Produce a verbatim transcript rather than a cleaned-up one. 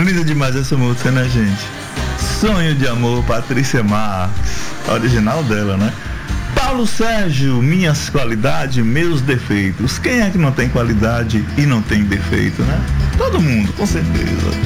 Linda demais essa música, né, gente? Sonho de Amor, Patrícia Marques. Original dela, né? Paulo Sérgio, minhas qualidades, meus defeitos. Quem é que não tem qualidade e não tem defeito, né? Todo mundo, com certeza.